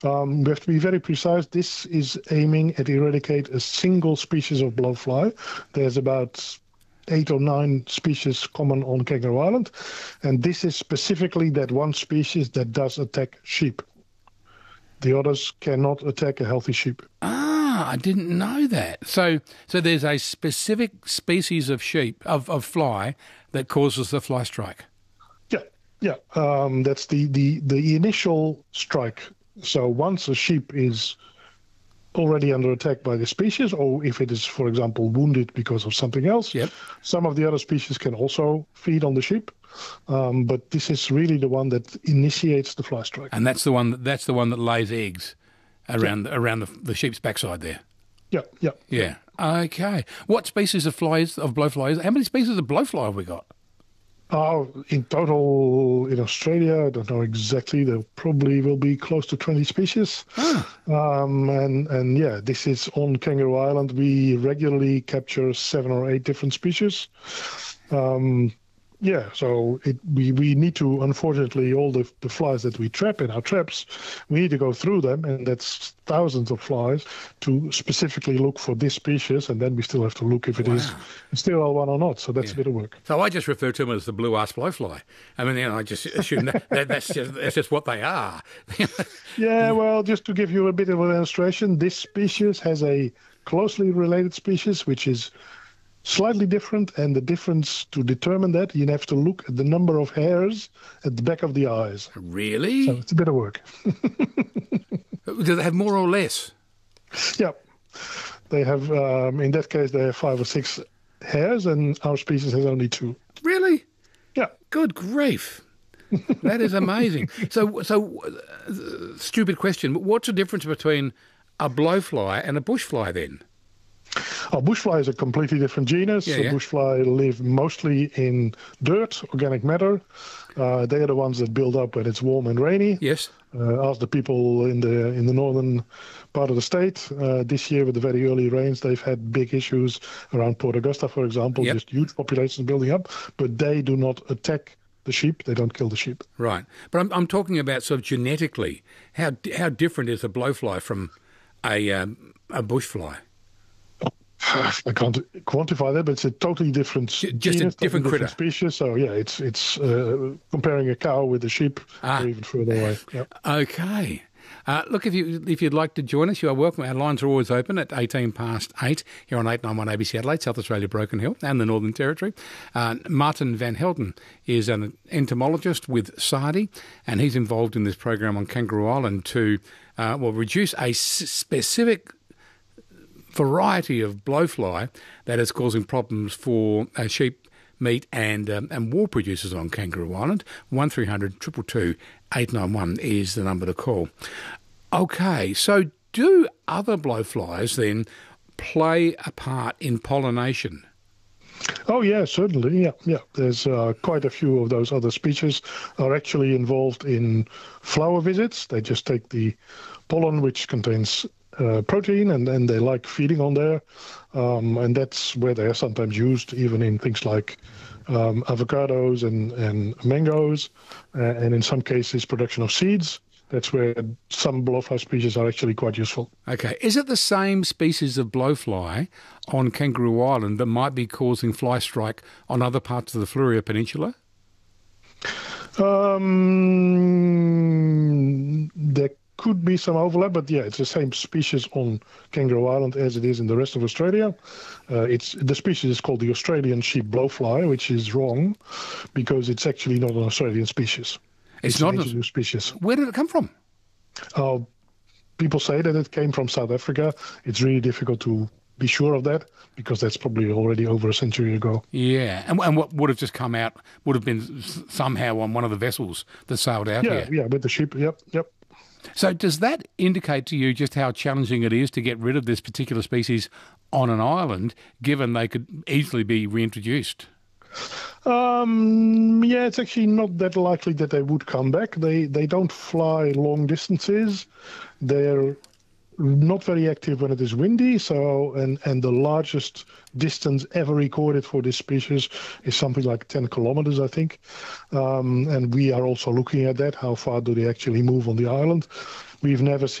We have to be very precise. This is aiming at eradicate a single species of blowfly. There's about 8 or 9 species common on Kangaroo Island, and this is specifically that one species that does attack sheep. The others cannot attack a healthy sheep. Ah, I didn't know that. So there's a specific species of sheep, of fly, that causes the fly strike. Yeah. That's the initial strike. So once a sheep is already under attack by the species, or if it is, for example, wounded because of something else, some of the other species can also feed on the sheep. But this is really the one that initiates the fly strike. And that's the one that lays eggs around the sheep's backside there. Yeah. Okay. What species of blowflies? How many species of blowfly have we got? In total in Australia, I don't know exactly. There probably will be close to 20 species. And yeah, this is on Kangaroo Island. We regularly capture 7 or 8 different species. So we need to, unfortunately, all the flies that we trap in our traps, we need to go through them, and that's thousands of flies to specifically look for this species, and then we still have to look if it is still one or not. So that's a bit of work. So I just refer to them as the blue-ass blowfly. I mean, I just assume that's just what they are. Yeah, well, just to give you a bit of an illustration, this species has a closely related species, which is slightly different, and the difference, to determine that, you have to look at the number of hairs at the back of the eyes. Really? So it's a bit of work. Do they have more or less? Yeah. They have, in that case, they have 5 or 6 hairs, and our species has only 2. Really? Yeah. Good grief. That is amazing. So, stupid question, but what's the difference between a blowfly and a bushfly then? Bushfly is a completely different genus. Bushfly live mostly in dirt, organic matter. They are the ones that build up when it's warm and rainy. Yes. Ask the people in the northern part of the state. This year, with the very early rains, they've had big issues around Port Augusta, for example. Just huge populations building up. But they do not attack the sheep. They don't kill the sheep. Right. But I'm talking about sort of genetically. How different is a blowfly from a bushfly? I can't quantify that, but it's a totally different genus, a different critter species. So yeah, it's comparing a cow with a sheep, or even further away. Yep. Okay. Look, if you'd like to join us, you are welcome. Our lines are always open at 8 here on 891 ABC Adelaide, South Australia, Broken Hill, and the Northern Territory. Martin van Helden is an entomologist with SARDI, and he's involved in this program on Kangaroo Island to reduce a specific variety of blowfly that is causing problems for sheep, meat and wool producers on Kangaroo Island. 1300 222 891 is the number to call. Okay, so do other blowflies then play a part in pollination? Oh, yeah, certainly. Yeah. There's quite a few of those other species are actually involved in flower visits. They just take the pollen, which contains protein, and they like feeding on there, and that's where they are sometimes used, even in things like avocados and mangoes, and in some cases production of seeds. That's where some blowfly species are actually quite useful. Okay. Is it the same species of blowfly on Kangaroo Island that might be causing fly strike on other parts of the Fleurieu Peninsula? There could be some overlap, but yeah, it's the same species on Kangaroo Island as it is in the rest of Australia. The species is called the Australian sheep blowfly, which is wrong because it's actually not an Australian species. It's not a new species. Where did it come from? People say that it came from South Africa. It's really difficult to be sure of that because that's probably already over a century ago. Yeah, and what would have just come out would have been somehow on one of the vessels that sailed out here. Yeah, with the sheep. Yep. So does that indicate to you just how challenging it is to get rid of this particular species on an island, given they could easily be reintroduced? Yeah, it's actually not that likely that they would come back. They don't fly long distances. They're not very active when it is windy. So, and the largest distance ever recorded for this species is something like 10 kilometers, I think. And we are also looking at that. How far do they actually move on the island? we've never